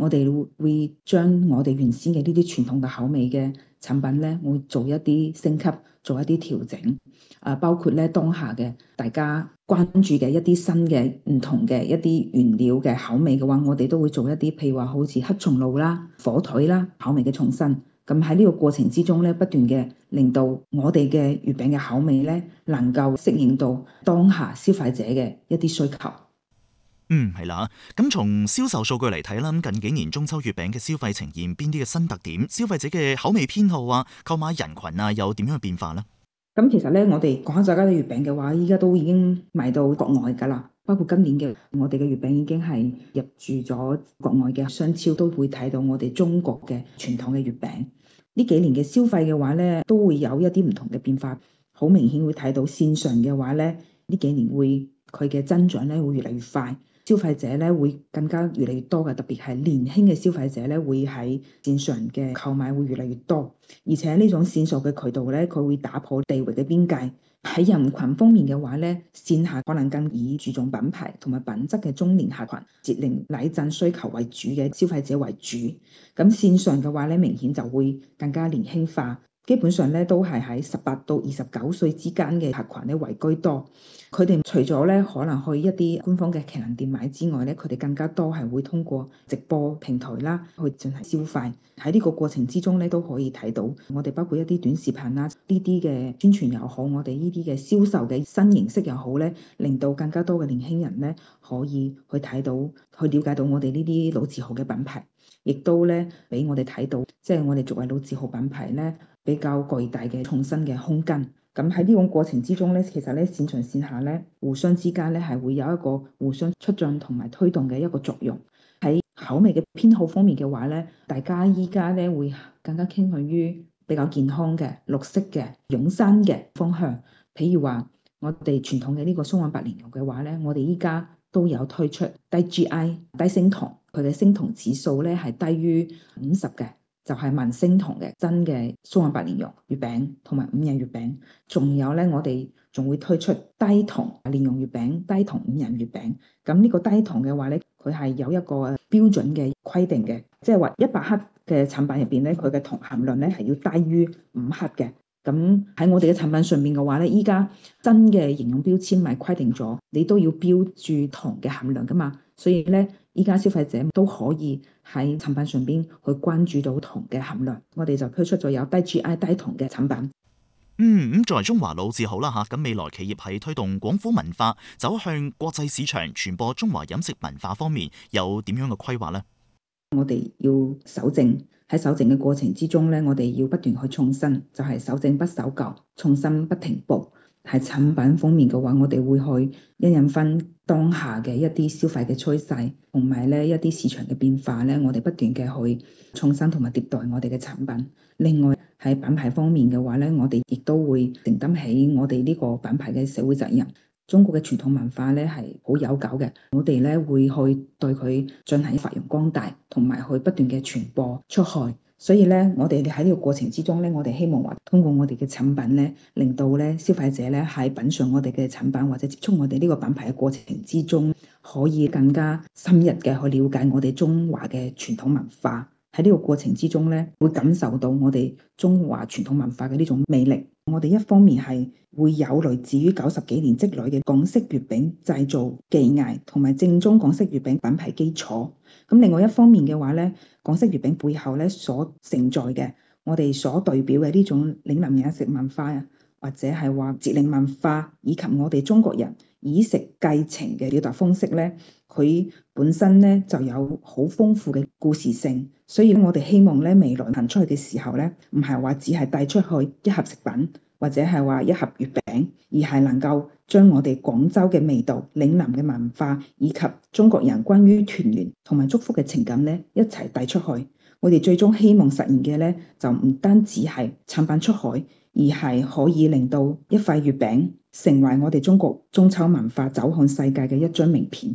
我哋會將我哋原先嘅呢啲傳統嘅口味嘅產品咧，會做一啲升級，做一啲調整。包括咧當下嘅大家關注嘅一啲新嘅唔同嘅一啲原料嘅口味嘅話，我哋都會做一啲，譬如話好似黑松露啦、火腿啦口味嘅創新。咁喺呢個過程之中咧，不斷嘅令到我哋嘅月餅嘅口味咧，能夠適應到當下消費者嘅一啲需求。 係啦。咁從銷售數據嚟睇啦，近幾年中秋月餅嘅消費呈現邊啲嘅新特點？消費者嘅口味偏好啊、購買人群啊，有點樣嘅變化呢？ 咁其實咧，我哋廣州家嘅月餅嘅話，依家都已經賣到國外㗎啦。包括今年嘅我哋嘅月餅已經係入駐咗國外嘅商超，都會睇到我哋中國嘅傳統嘅月餅。呢幾年嘅消費嘅話咧，都會有一啲唔同嘅變化。好明顯會睇到線上嘅話咧，呢幾年佢嘅增長咧會越嚟越快。消費者咧會更加越嚟越多嘅，特別係年輕嘅消費者咧會喺線上嘅購買會越嚟越多，而且呢種線上嘅渠道咧，佢會打破地域嘅邊界。喺人群方面嘅話咧，線下可能更以注重品牌同埋品質嘅中年客群、節令禮贈需求為主嘅消費者為主。咁線上嘅話咧，明顯就會更加年輕化。基本上咧都係喺18到29歲之間嘅客群咧為居多。佢哋除咗咧可能去一啲官方嘅旗艦店買之外咧，佢哋更加多係會通過直播平台啦去進行消費。喺呢個過程之中咧都可以睇到，我哋包括一啲短視頻啦，呢啲嘅宣傳又好，我哋呢啲嘅銷售嘅新形式又好咧，令到更加多嘅年輕人咧可以去睇到、去了解到我哋呢啲老字號嘅品牌，亦都咧俾我哋睇到，即係我哋作為老字號品牌咧比較巨大嘅創新嘅空間。咁喺呢種過程之中咧，其實咧線上線下咧互相之間咧係會有一個互相促進同埋推動嘅一個作用。喺口味嘅偏好方面嘅話咧，大家依家咧會更加傾向於比較健康嘅、綠色嘅、養生嘅方向。譬如話我哋傳統嘅呢個松韻白蓮蓉嘅話咧，我哋依家都有推出低 GI、低升糖，佢嘅升糖指數咧係低於50嘅。就係文升糖嘅真嘅松韻白蓮蓉月餅同埋5仁月餅，仲有咧我哋仲會推出低糖蓮蓉月餅、低糖5仁月餅。咁呢個低糖嘅話咧，佢係有一個標準嘅規定嘅，即係話100克嘅產品入邊咧，佢嘅糖含量咧係要低於5克嘅。咁喺我哋嘅產品上面嘅話咧，依家真嘅營養標籤咪規定咗，你都要標注糖嘅含量噶嘛，所以咧依家消費者都可以喺產品上邊去關注到糖嘅含量。我哋就推出咗有低 GI 低糖嘅產品。 咁作為中華老字號啦嚇，咁未來企業喺推動廣府文化走向國際市場、傳播中華飲食文化方面有點樣嘅規劃呢？ 我哋要守正，喺守正嘅過程之中咧，我哋要不斷去創新，就係守正不守舊，創新不停步。喺產品方面嘅話，我哋會去因應翻當下嘅一啲消費嘅趨勢，同埋咧一啲市場嘅變化咧，我哋不斷嘅去創新同埋迭代我哋嘅產品。另外喺品牌方面嘅話咧，我哋亦都會承擔起我哋呢個品牌嘅社會責任。中國嘅傳統文化咧係好悠久嘅，我哋咧會去對佢進行發揚光大，同埋去不斷嘅傳播出去。所以咧，我哋喺呢個過程之中咧，我哋希望話通過我哋嘅產品咧，令到咧消費者咧喺品嚐我哋嘅產品或者接觸我哋呢個品牌嘅過程之中，可以更加深入嘅去了解我哋中華嘅傳統文化。喺呢個過程之中咧，會感受到我哋中華傳統文化嘅呢種魅力。我哋一方面係會有來自於90幾年積累嘅港式月餅製造技藝同埋正宗港式月餅品牌基礎。咁另外一方面嘅話咧，港式月餅背後咧所承載嘅我哋所代表嘅呢種嶺南飲食文化啊，或者係話節令文化，以及我哋中國人以食繼情嘅表達方式咧，佢本身咧就有好豐富嘅故事性。所以我哋希望咧未來行出去嘅時候咧，唔係話只係帶出去一盒食品或者係話一盒月餅，而係能夠將我哋廣州嘅味道、嶺南嘅文化以及中國人關於團圓同埋祝福嘅情感咧一齊帶出去。我哋最終希望實現嘅咧就唔單止係產品出海，而係可以令到一塊月餅成為我哋中國中秋文化走向世界嘅一張名片。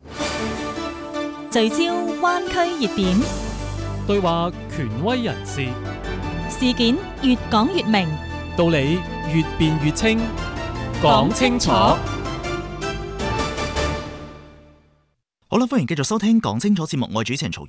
聚焦灣區熱點， 對話權威人士， 事件越講越明， 道理越辯越清，講清楚。 好啦，歡迎繼續收聽講清楚節目，我係主持人曹陽。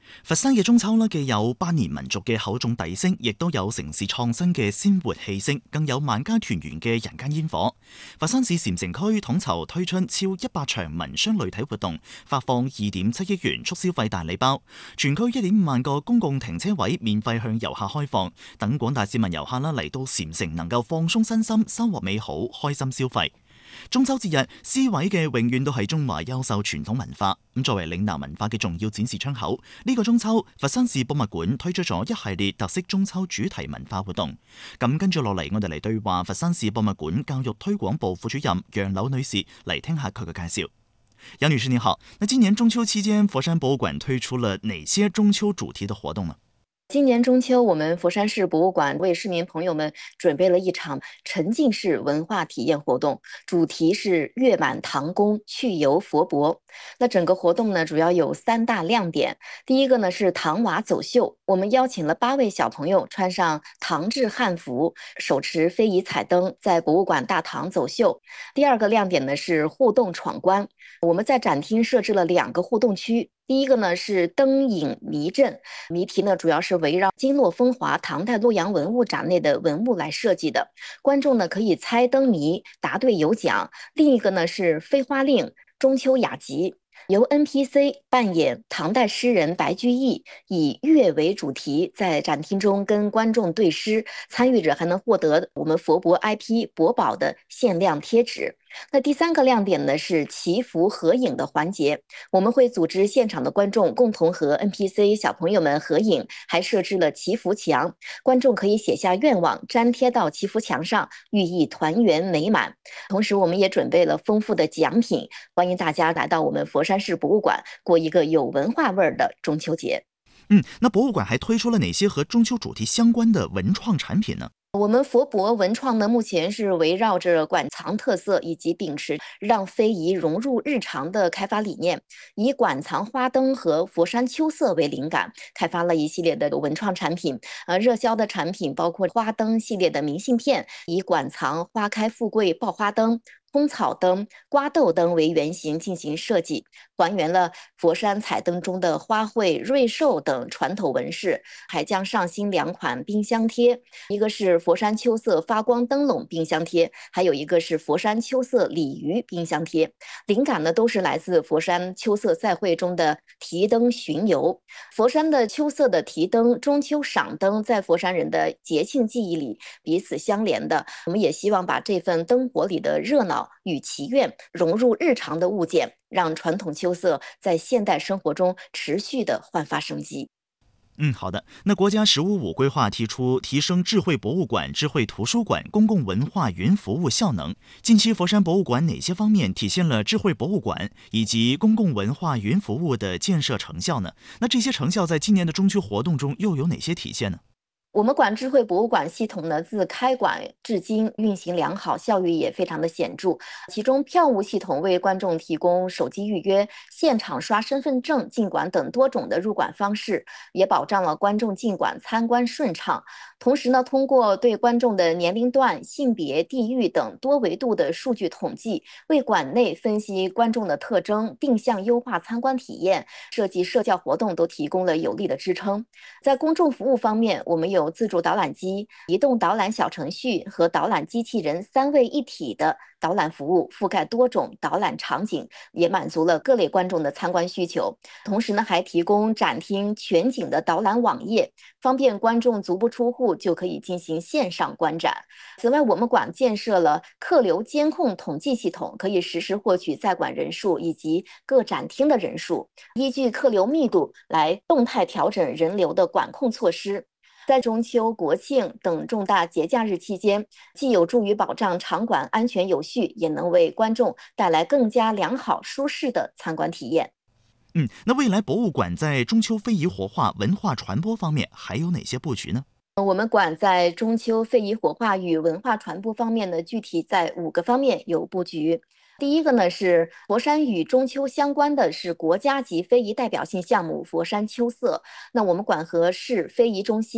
佛山嘅中秋呢，既有百年民族嘅厚重底色，亦都有城市創新嘅鮮活氣息，更有萬家團圓嘅人間煙火。佛山市禪城區統籌推出超100場民商類體活動，發放2.7億元促消費大禮包，全區1.5萬個公共停車位免費向遊客開放，等廣大市民遊客啦嚟到禪城能夠放鬆身心，收穫美好，開心消費。中秋節日，詩位嘅永遠都係中華優秀傳統文化。咁作為嶺南文化嘅重要展示窗口，呢個中秋，佛山市博物館推出咗一系列特色中秋主題文化活動。咁跟住落嚟，我哋嚟對話佛山市博物館教育推廣部副主任楊柳女士，嚟聽下佢嘅介紹。楊女士你好，那今年中秋期間，佛山博物館推出了哪些中秋主題的活動呢？ 今年中秋，我们佛山市博物馆为市民朋友们准备了一场沉浸式文化体验活动，主题是月满唐宫，去游佛国。那整个活动呢，主要有3大亮点。第一个呢是唐娃走秀，我们邀请了8位小朋友穿上唐制汉服，手持非遗彩灯，在博物馆大堂走秀。第二个亮点呢是互动闯关，我们在展厅设置了2个互动区。第一个呢是灯影谜阵，谜题呢主要是围绕金络风华唐代洛阳文物展内的文物来设计的，观众呢可以猜灯谜，答对有奖。另一个呢是飞花令中秋雅集，由 NPC 扮演唐代诗人白居易，以月为主题，在展厅中跟观众对诗，参与者还能获得我们佛国 IP 国宝的限量贴纸。那第3个亮点呢是祈福合影的环节，我们会组织现场的观众共同和 NPC 小朋友们合影，还设置了祈福墙，观众可以写下愿望，粘贴到祈福墙上，寓意团圆美满。同时我们也准备了丰富的奖品，欢迎大家来到我们佛山市博物馆过一个有文化味的中秋节。 那博物馆还推出了哪些和中秋主题相关的文创产品呢？ 我们佛博文创呢，目前是围绕着馆藏特色以及秉持让非遗融入日常的开发理念，以馆藏花灯和佛山秋色为灵感，开发了一系列的文创产品。热销的产品包括花灯系列的明信片，以馆藏花开富贵爆花灯、通草灯、瓜豆灯为原型进行设计，还原了佛山彩灯中的花卉、瑞兽等传统纹饰，还将上新2款冰箱贴，一个是佛山秋色发光灯笼冰箱贴，还有一个是佛山秋色鲤鱼冰箱贴。灵感呢都是来自佛山秋色赛会中的提灯巡游。佛山的秋色的提灯、中秋赏灯，在佛山人的节庆记忆里彼此相连的，我们也希望把这份灯火里的热闹与祈愿融入日常的物件，让传统秋色在现代生活中持续的焕发生机。 好的。那国家“15+5”规划提出提升智慧博物馆、智慧图书馆、公共文化云服务效能。近期佛山博物馆哪些方面体现了智慧博物馆以及公共文化云服务的建设成效呢？那这些成效在今年的中秋活动中又有哪些体现呢？ 我们馆智慧博物馆系统呢，自开馆至今运行良好，效益也非常的显著。其中票务系统为观众提供手机预约、现场刷身份证进馆等多种的入馆方式，也保障了观众进馆参观顺畅。同时呢，通过对观众的年龄段、性别、地域等多维度的数据统计，为馆内分析观众的特征，定向优化参观体验，设计社交活动都提供了有力的支撑。在公众服务方面，我们有自助导览机、移动导览小程序和导览机器人3位一体的导览服务，覆盖多种导览场景，也满足了各类观众的参观需求。同时呢，还提供展厅全景的导览网页，方便观众足不出户就可以进行线上观展。此外，我们馆建设了客流监控统计系统，可以实时获取在馆人数以及各展厅的人数，依据客流密度来动态调整人流的管控措施。在中秋、国庆等重大节假日期间，既有助于保障场馆安全有序，也能为观众带来更加良好舒适的参观体验。 那未来博物馆在中秋非遗活化、文化传播方面还有哪些布局呢？ 我们馆在中秋非遗活化与文化传播方面呢，具体在5个方面有布局。第一个呢是佛山与中秋相关的是国家级非遗代表性项目佛山秋色。那我们馆和市非遗中心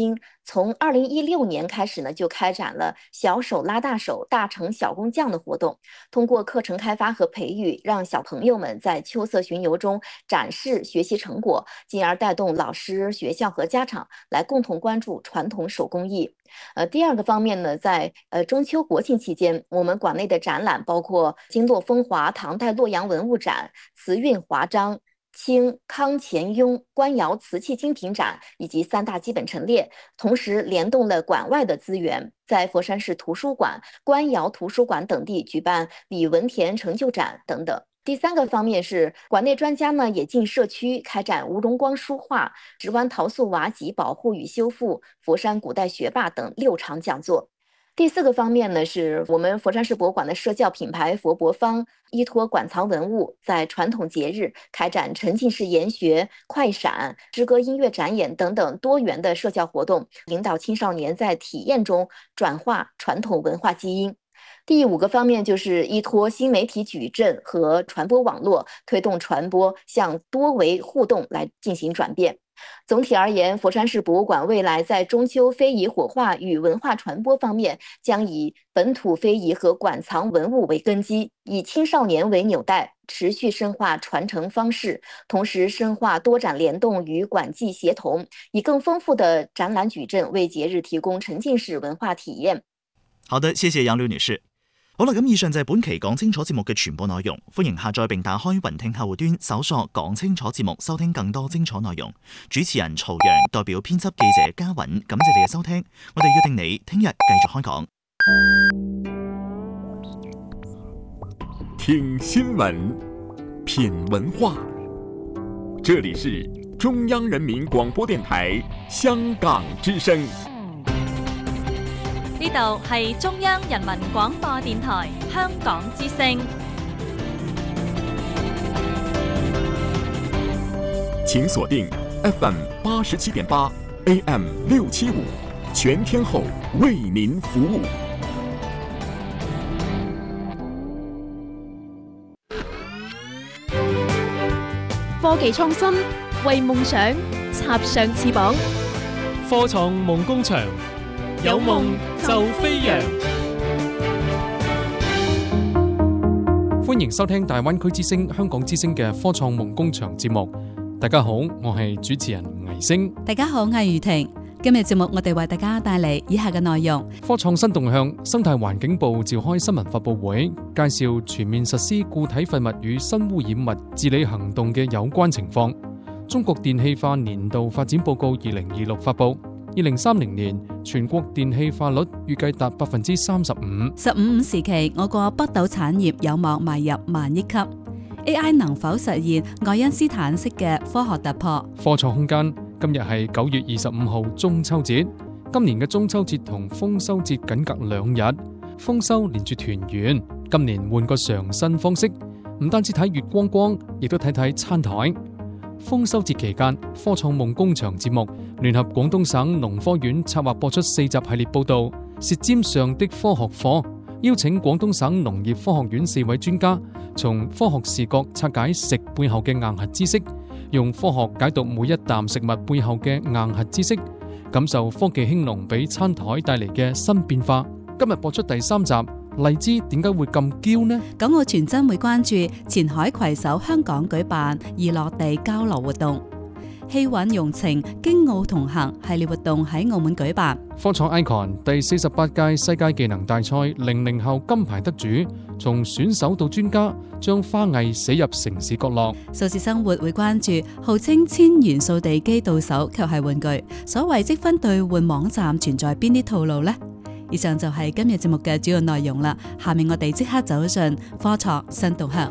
从2016年开始呢，就开展了小手拉大手，大成小工匠的活动，通过课程开发和培育，让小朋友们在秋色巡游中展示学习成果，进而带动老师、学校和家长来共同关注传统手工艺。第二个方面呢，在中秋国庆期间，我们馆内的展览包括经络风华唐代洛阳文物展、瓷韵华章、清康乾雍官窑瓷器精品展以及3大基本陈列，同时联动了馆外的资源，在佛山市图书馆、官窑图书馆等地举办李文田成就展等等。第三个方面是馆内专家呢也进社区开展吴荣光书画、直湾陶塑瓦脊保护与修复、佛山古代学霸等6场讲座。第四个方面呢，是我们佛山市博物馆的社教品牌佛博坊依托馆藏文物，在传统节日开展沉浸式研学、快闪、诗歌音乐展演等等多元的社教活动，引导青少年在体验中转化传统文化基因。第5个方面就是依托新媒体矩阵和传播网络，推动传播向多维互动来进行转变。总体而言，佛山市博物馆未来在中秋非遗火化与文化传播方面，将以本土非遗和馆藏文物为根基，以青少年为纽带，持续深化传承方式，同时深化多展联动与馆际协同，以更丰富的展览矩阵为節日提供沉浸式文化體驗。 好的，謝謝楊廖女士。好啦，咁以上就係本期講清楚節目嘅全部內容，歡迎下載並打開雲聽客戶端，搜索講清楚節目，收聽更多精彩內容。主持人曹陽代表編輯記者嘉韻，感謝你嘅收聽，我哋約定你聽日繼續開講。 聽新聞，品文化，這裡是中央人民廣播電台香港之聲。 呢度係中央人民廣播電台香港之聲。 請鎖定 FM 87.8 AM 675，全天候為您服務。 科技創新，為夢想插上翅膀。 科創夢工場，有夢就飛揚。歡迎收聽大灣區之聲、香港之聲嘅科創夢工場節目。大家好，我係主持人倪星。 大家好，我係余婷。今日節目我哋為大家帶嚟以下嘅內容： 科創新動向，生態環境部召開新聞發佈會，介紹全面實施固體廢物與新污染物治理行動嘅有關情況。中國電氣化年度發展報告2026發佈。2030年全國電氣化率預計達35%。 15時期，我國北島產業有望邁入萬億級。AI 能否實現愛因斯坦式嘅科學突破？ 科創空間，今日係9月25號中秋節。今年嘅中秋節同豐收節僅隔2日，豐收連住團圓。今年換個嘗新方式，唔單止睇月光光，亦都睇睇餐台。豐收節期間，科創夢工場節目聯合廣東省農科院策劃播出4集系列報導《舌尖上的科學課》，邀請廣東省農業科學院4位專家，從科學視角拆解食背後嘅硬核知識，用科學解讀每一啖食物背後嘅硬核知識，感受科技興農俾餐台帶嚟嘅新變化。今日播出第3集。荔枝點解會咁嬌呢？ 咁我全真會關注前海攜手香港舉辦易落地交流活動，氣韻融情京澳同行系列活動喺澳門舉辦。 科創 Icon 第48屆世界技能大賽00後金牌得主，從選手到專家，將花藝寫入城市角落。 數字生活會關注號稱1000元素地機到手卻係玩具，所謂積分兌換網站存在邊啲套路呢？以上就係今日節目嘅主要內容啦。下面我哋即刻走進科創新動向，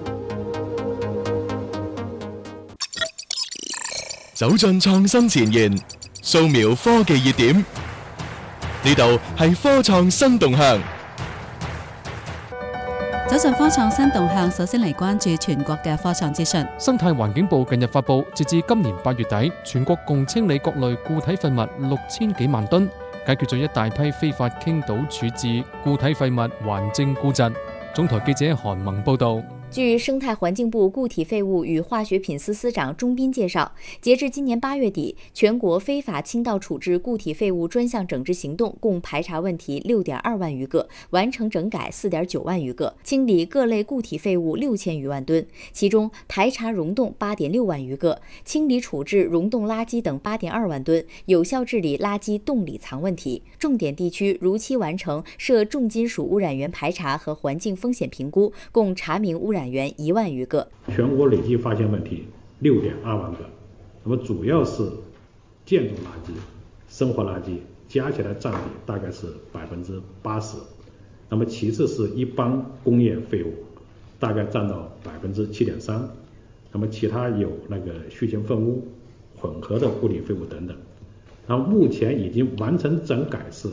走進創新前沿，掃描科技熱點。呢度係科創新動向。 走進科創新動向，首先嚟關注全國嘅科創資訊。 生態環境部近日發布，截至今年8月底，全國共清理各類固體廢物6000幾萬噸。解決咗一大批非法傾倒處置固體廢物，還政固疾。總台記者韓萌報導。 据生态环境部固体废物与化学品司司长钟斌介绍，截至今年8月底，全国非法倾倒处置固体废物专项整治行动共排查问题6.2万余个，完成整改4.9万余个，清理各类固体废物6000余万吨，其中排查溶洞8.6万余个，清理处置溶洞垃圾等8.2万吨，有效治理垃圾洞里藏问题。重点地区如期完成涉重金属污染源排查和环境风险评估，共查明污染源1万余个。 全国累计发现问题6.2万个，那么主要是建筑垃圾、生活垃圾加起来占比大概是80%，那么其次是一般工业废物，大概占到7.3%，那么其他有畜禽粪污、混合的固体废物等等。然后目前已经完成整改是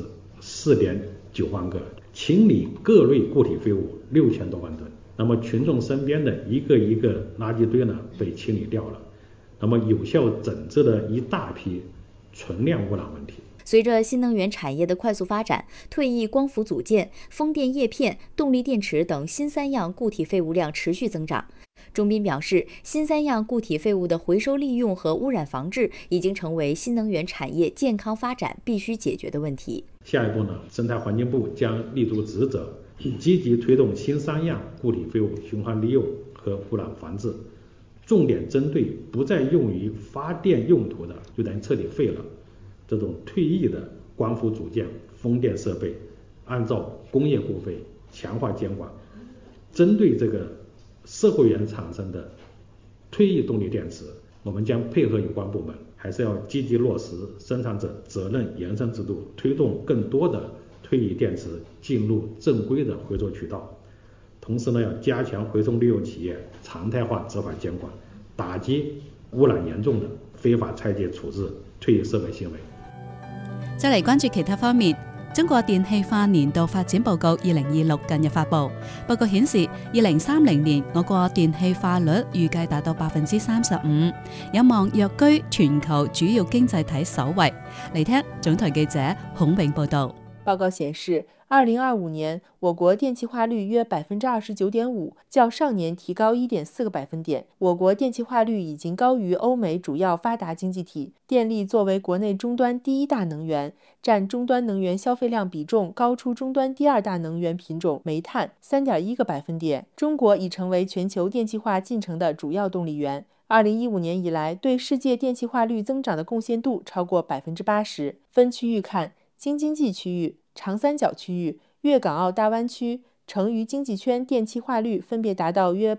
4.9万个，清理各类固体废物6000多万吨。那么群众身边的一个一个垃圾堆呢被清理掉了，那么有效整治了一大批存量污染问题。 随着新能源产业的快速发展，退役光伏组件、风电叶片、动力电池等新3样固体废物量持续增长。钟斌表示，新3样固体废物的回收利用和污染防治已经成为新能源产业健康发展必须解决的问题。 下一步呢，生态环境部将立足职责，积极推动新3样固体废物循环利用和污染防治，重点针对不再用于发电用途的就等于彻底废了这种退役的光伏组件、风电设备，按照工业固废强化监管，针对这个社会源产生的退役动力电池，我们将配合有关部门，还是要积极落实生产者责任延伸制度，推动更多的退役电池进入正规的回收渠道。同时呢，要加强回收利用企业常态化执法监管，打擊污染嚴重的非法拆解處置退役設備行為。 再嚟關注其他方面，中國電氣化年度發展報告2026近日發布，報告顯示2030年我國電氣化率預計達到35%，有望躍居全球主要經濟體首位。嚟聽總台記者孔永報導。 報告顯示，2025年我國電氣化率約29.5%，較上年提高1.4個百分點。我國電氣化率已經高於歐美主要發達經濟體。電力作為國內終端第一大能源，佔終端能源消費量比重高出終端第二大能源品種煤炭3.1個百分點。中國已成為全球電氣化進程的主要動力源。2015年以來，對世界電氣化率增長的貢獻度超過80%。分區域看，京津冀區域、長三角區域、粵港澳大灣區、成渝經濟圈電氣化率分別達到約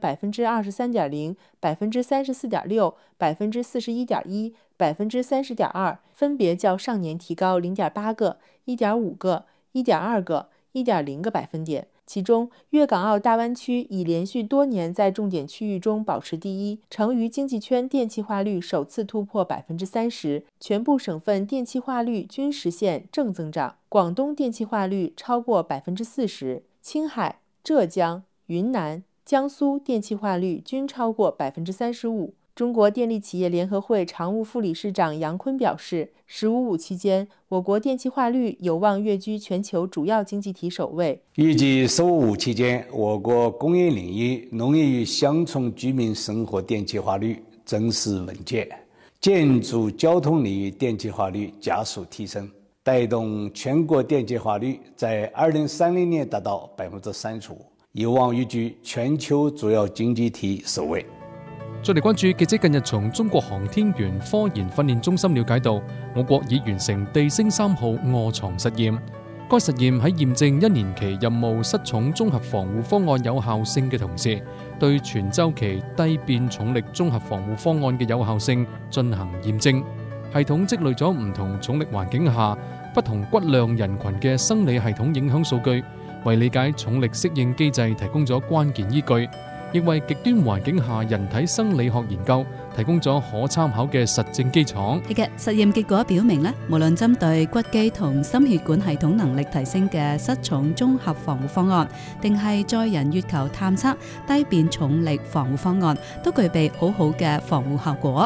23.0%、34.6%、41.1%、30.2%，分別較上年提高0.8個、1.5個、1.2個、1.0個百分點。其中，粵港澳大灣區已連續多年在重點區域中保持第一，成渝經濟圈電氣化率首次突破30%，全部省份電氣化率均實現正增長，廣東電氣化率超過40%，青海、浙江、雲南、江蘇電氣化率均超過35%。中國電力企業聯合會常務副理事長楊坤表示，“15+5期間，我國電氣化率有望躍居全球主要經濟體首位。 預計15+5期間，我國工業領域、農業與鄉村居民生活電氣化率增勢穩健，建築交通領域電氣化率加速提升，帶動全國電氣化率在2030年達到35%，有望躍居全球主要經濟體首位。 再嚟關注記者近日從中國航天員科研訓練中心了解到，我國已完成地星3號臥床實驗。該實驗喺驗證1年期任務失重綜合防護方案有效性嘅同時，對全週期低變重力綜合防護方案嘅有效性進行驗證。系統積累咗唔同重力環境下不同骨量人群嘅生理系統影響數據，為理解重力適應機制提供咗關鍵依據。亦為極端環境下人體生理學研究提供咗可參考嘅實證基礎。 係嘅，實驗結果表明咧，無論針對骨肌同心血管系統能力提升嘅失重綜合防護方案，定係載人月球探測低變重力防護方案，都具備好好嘅防護效果。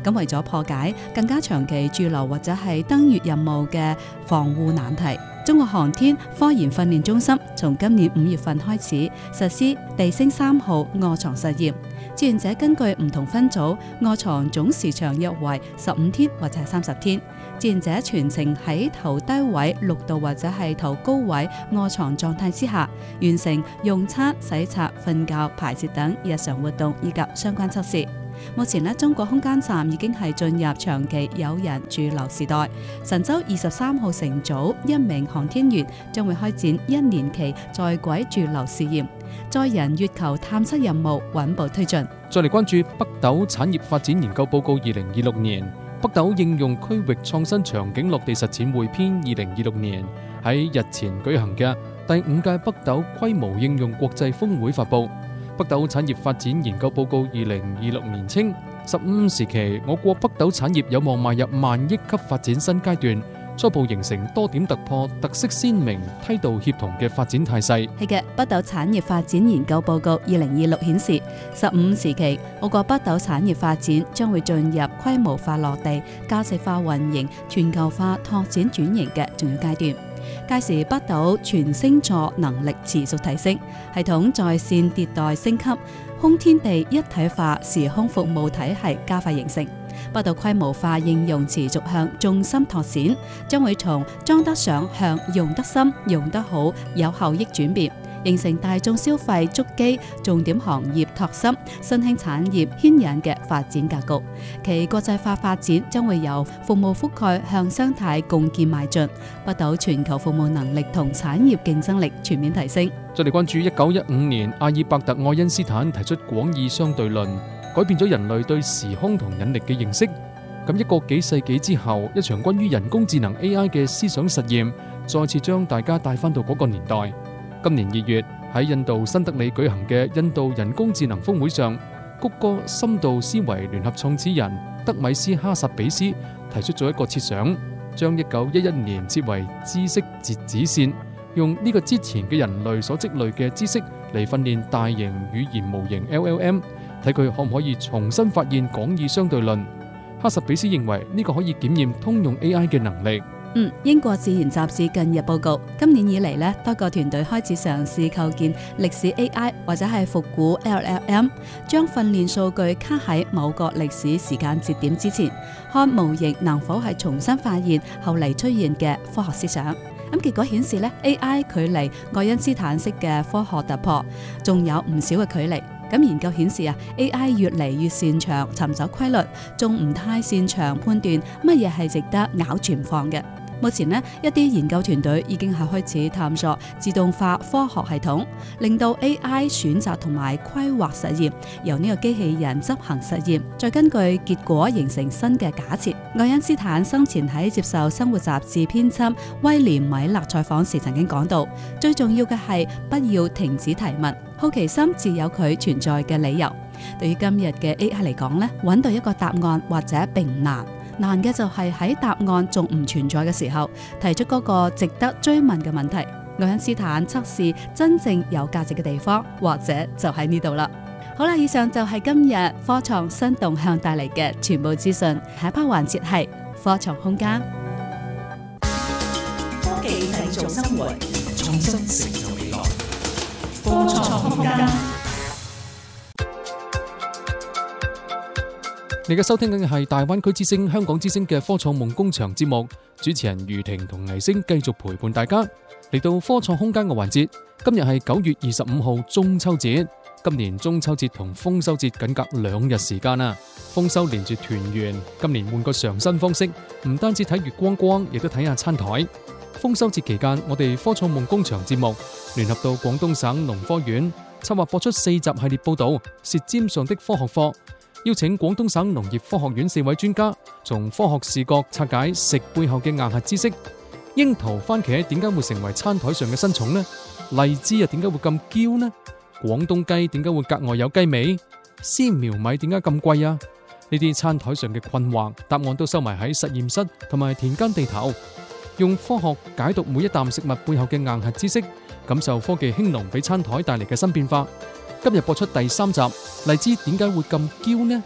咁為咗破解更加長期駐留或者係登月任務嘅防護難題，中國航天科研訓練中心從今年5月份開始實施地星3號臥床實驗。志願者根據唔同分組臥床總時長約為15天或者係30天。志願者全程喺頭低位6度或者係頭高位臥床狀態之下，完成用餐、洗刷、瞓覺、排泄等日常活動以及相關測試。目前呢，中國空間站已經係進入長期有人駐留時代。神舟23號乘組1名航天員將會開展1年期在軌駐留試驗，載人月球探測任務穩步推進。 再嚟關注北斗產業發展研究報告2026年，北斗應用區域創新場景落地實踐匯編2026年喺日前舉行嘅第5屆北斗規模應用國際峰會發布。北斗產業發展研究報告2026年稱，15時期我國北斗產業有望邁入萬億級發展新階段，初步形成多點突破、特色鮮明、梯度協同嘅發展態勢。 係嘅，北斗產業發展研究報告2026顯示，15時期我國北斗產業發展將會進入規模化落地、價值化運營、全球化拓展轉型嘅重要階段。屆時北斗全星座能力持續提升，系統在線迭代升級，空天地一體化時空服務體系加快形成。北斗規模化應用持續向重心拓展，將會從裝得上向用得深、用得好、有效益轉變，形成大眾消費觸基、重點行業拓深、新興產業牽引嘅發展格局。其國際化發展將會由服務覆蓋向生態共建邁進，北斗全球服務能力同產業競爭力全面提升。 再嚟關注1915年阿爾伯特愛因斯坦提出廣義相對論，改變咗人類對時空同引力嘅認識。咁一個幾世紀之後，一場關於人工智能 AI 嘅思想實驗，再次將大家帶翻到嗰個年代。今年2月喺印度新德里舉行嘅印度人工智能峰會上，谷歌深度思維聯合創始人德米斯哈薩比斯提出咗一個設想，將1911年設為知識截止線，用呢個之前嘅人類所積累嘅知識嚟訓練大型語言模型 LLM， 睇佢可唔可以重新發現廣義相對論。哈薩比斯認為呢個可以檢驗通用 AI 嘅能力。 英國自然雜誌近日報告，今年以嚟多個團隊開始嘗試構建歷史 AI 或者係復古 LLM， 將訓練數據卡喺某個歷史時間節點之前，看模型能否係重新發現後嚟出現嘅科學思想。咁結果顯示AI 距離愛因斯坦式嘅科學突破仲有唔少嘅距離。咁研究顯示AI 越嚟越擅長尋找規律，仲唔太擅長判斷乜嘢係值得咬住唔放嘅。目前一啲研究團隊已經係開始探索自動化科學系統，令到 AI 選擇同埋規劃實驗由呢個機器人執行實驗，再根據結果形成新嘅假設。愛因斯坦生前喺接受生活雜誌編輯威廉米勒採訪時曾經講到，最重要嘅係不要停止提問，好奇心自有佢存在嘅理由。對於今日嘅 AI 嚟講，揾到一個答案或者並唔難。難嘅就係喺答案仲唔存在嘅時候，提出嗰個值得追問嘅問題。愛因斯坦測試真正有價值嘅地方，或者就喺呢度啦。好啦，以上就係今日科創新動向帶嚟嘅全部資訊。下一 part 環節係科創空間。 科技製造生活，創新成就未來。科創空間。 你嘅收聽緊嘅係大灣區之聲、香港之聲嘅科創夢工場節目，主持人余婷同倪星繼續陪伴大家嚟到科創空間嘅環節。今日係9月25號中秋節，今年中秋節同豐收節僅隔2日時間啊！豐收連住團圓，今年換個嘗新方式，唔單止睇月光光，亦都睇下餐台。豐收節期間，我哋科創夢工場節目聯合到廣東省農科院，策劃播出4集系列報道《舌尖上的科學課》，邀請廣東省農業科學院4位專家，從科學視角拆解食背後嘅硬核知識。櫻桃、番茄點解會成為餐台上嘅新寵呢？荔枝又點解會咁嬌呢？廣東雞點解會格外有雞味？絲苗米點解咁貴啊？呢啲餐台上嘅困惑，答案都收埋喺實驗室同埋田間地頭，用科學解讀每一啖食物背後嘅硬核知識，感受科技興農俾餐台帶嚟嘅新變化。今日播出第3集，荔枝點解會咁嬌呢？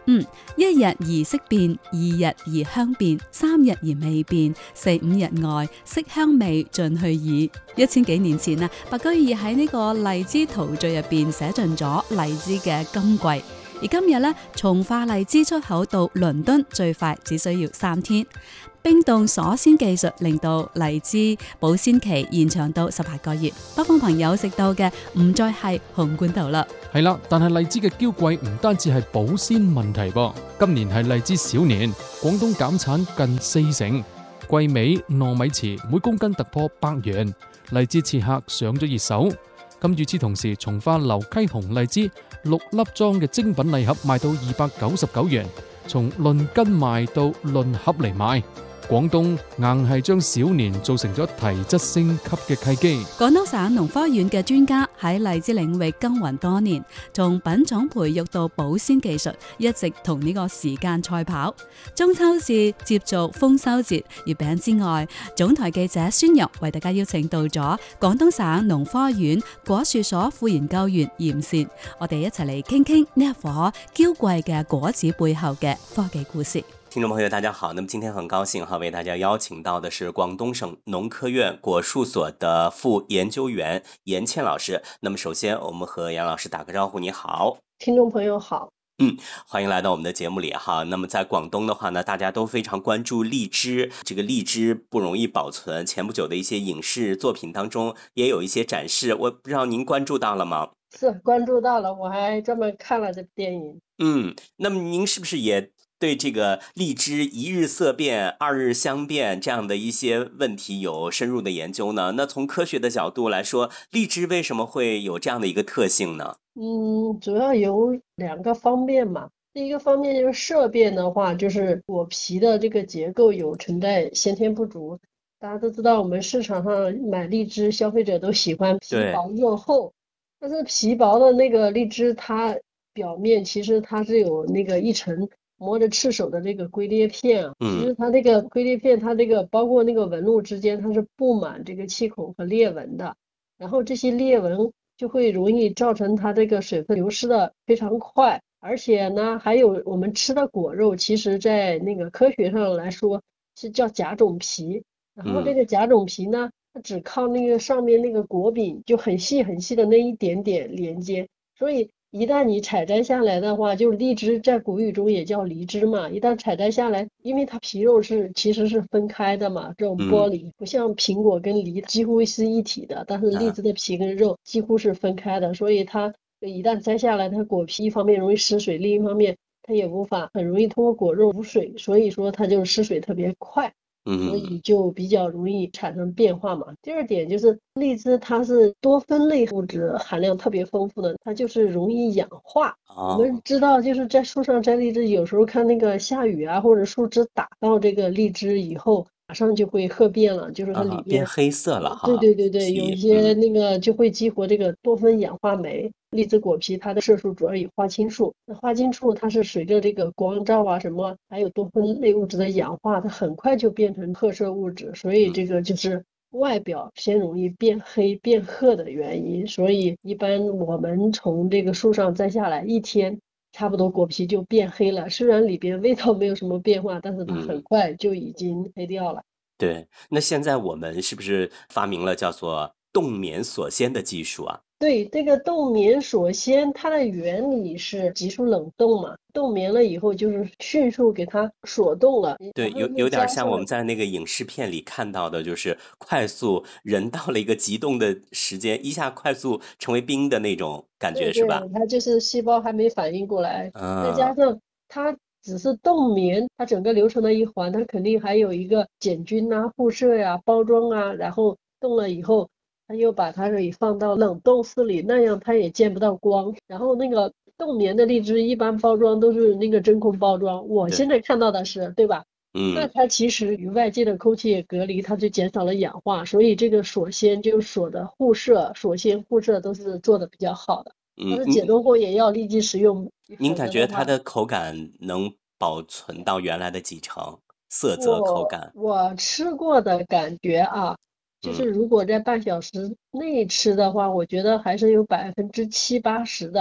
一日而色變，二日而香變，三日而味變，四五日外，色香味盡去矣。1000幾年前啊，白居易喺呢個荔枝陶序入邊寫盡咗荔枝嘅金貴。而今日呢，從化荔枝出口到倫敦最快只需要3天。冰凍鎖鮮技術令到荔枝保鮮期延長到18個月。北方朋友食到嘅唔再係紅罐頭啦。 係啦，但係荔枝嘅嬌貴唔單止係保鮮問題噃。今年係荔枝小年，廣東減產近40%，季尾糯米糍每公斤突破100元，荔枝刺客上咗熱搜。咁與此同時，從化流溪紅荔枝6粒裝嘅精品禮盒賣到299元，從論斤賣到論盒嚟賣。廣東硬係將小年做成咗提質升級嘅契機。 廣東省農科院嘅專家喺荔枝領域耕耘多年，從品種培育到保鮮技術，一直同呢個時間賽跑。中秋節接續豐收節月餅之外，總台記者孫玉為大家邀請到咗廣東省農科院果樹所副研究員嚴善，我哋一齊嚟傾傾呢一顆嬌貴嘅果子背後嘅科技故事。 聽眾朋友大家好，那麼今天很高興為大家邀請到的是廣東省農科院果樹所的副研究員嚴倩老師。那麼首先我們和嚴老師打個招呼。你好。 聽眾朋友好。 歡迎來到我們的節目裡哈。那麼在廣東的話呢，大家都非常關注荔枝，這個荔枝不容易保存，前不久的一些影視作品當中也有一些展示，我不知道您關注到了嗎？ 是關注到了，我還專門看了這部電影。 那麼您是不是也對這個荔枝一日色變、二日香變這樣的一些問題有深入的研究呢？那從科學的角度來說，荔枝為什麼會有這樣的一個特性呢？ 主要有2個方面嘛。第一個方面就是色變的話，就是果皮的這個結構有存在先天不足。大家都知道，我們市場上買荔枝，消費者都喜歡皮薄肉厚，但是皮薄的那個荔枝，它表面其實它是有那個一層摸着赤手的這個龜裂片啊，其實它那個龜裂片，它這個包括那個紋路之間，它是布滿這個氣孔和裂紋的，然後這些裂紋就會容易造成它這個水分流失的非常快，而且呢，還有我們吃的果肉，其實在那個科學上來說是叫甲種皮，然後這個甲種皮呢，它只靠那個上面那個果柄就很細很細的那一點點連接，所以一旦你採摘下來的話，就是荔枝在古語中也叫梨枝嘛，一旦採摘下來，因為它皮肉其實是分開的嘛，這種剝離不像蘋果跟梨幾乎是一體的，但是荔枝的皮跟肉幾乎是分開的，所以它一旦摘下來，它果皮一方面容易失水，另一方面它也無法很容易通過果肉補水，所以說它就失水特別快。所以就比較容易產生變化嘛。第二點就是荔枝它是多酚類物質含量特別豐富的，它就是容易氧化。我們知道就是在樹上摘荔枝，有時候看那個下雨啊，或者樹枝打到這個荔枝以後，馬上就會褐變了，就是它裡面變黑色了哈。 對，有一些那個就會激活這個多酚氧化酶。荔枝果皮它的色素主要以花青素，那花青素它是隨着這個光照啊什麼，還有多酚類物質的氧化，它很快就變成褐色物質，所以這個就是外表先容易變黑變褐的原因。所以一般我們從這個樹上摘下來1天，差不多果皮就變黑了，雖然裡邊味道沒有什麼變化，但是它很快就已經黑掉了。 對，那現在我們是不是發明了叫做凍棉鎖鮮的技術啊？ 對，這個凍棉鎖鮮，它的原理是急速冷凍嘛，凍棉了以後就是迅速給它鎖凍了。 對，有點像我們在那個影視片裡看到的，就是快速人到了一個急凍的時間，一下快速成為冰的那種感覺，是吧？ 它就是細胞還沒反應過來，再加上它只是凍棉，它整個流程的一環，它肯定還有一個鹼菌啊、護色呀、包裝啊，然後凍了以後。他又把它可以放到冷凍室裡，那樣它也見不到光。然後那個凍棉的荔枝一般包裝都是那個真空包裝，我現在看到的是，對吧？那它其實與外界的空氣也隔離，它就減少了氧化，所以這個鎖鮮就鎖的護色、鎖鮮護色都是做的比較好的。但是解凍後也要立即食用。 您感覺它的口感能保存到原來的幾成？色澤口感？ 我吃過的感覺啊。就是如果在半小時內吃的話，我覺得還是有7%-80%的。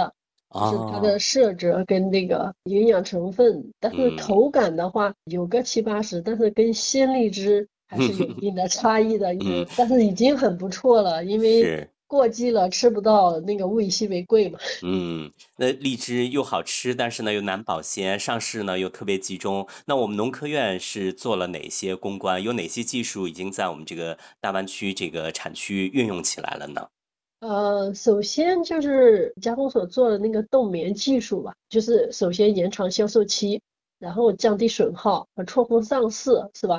就是它的色泽跟那个营养成分，但是口感的话有个70-80%，但是跟鲜荔枝还是有一定的差异的。但是已经很不错了，因为过季了吃不到，那个物以稀为贵嘛。 那荔枝又好吃，但是呢又难保鲜，上市呢又特别集中。那我们农科院是做了哪些攻关？有哪些技术已经在我们这个大湾区这个产区运用起来了呢？ 首先就是加工所做的那个冻棉技术吧，就是首先延长销售期，然后降低损耗和错峰上市，是吧？